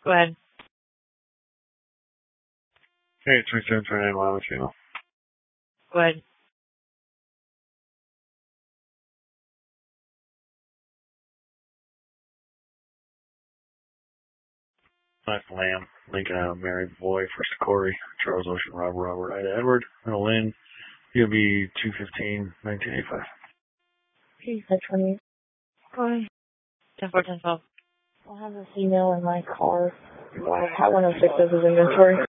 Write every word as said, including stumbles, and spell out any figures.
Go ahead. Hey, twenty-seven twenty-nine Wyoming Channel. Go ahead. Knife Lamb, Lincoln Island, Mary Boy, First Corey, Charles Ocean, Robert, Robert, Ida Edward, Middle Lynn, U B two fifteen, nineteen eighty-five. Please, I twenty. Go ahead. ten four ten twelve. I'll have this email in my car. I have one oh six as his inventory.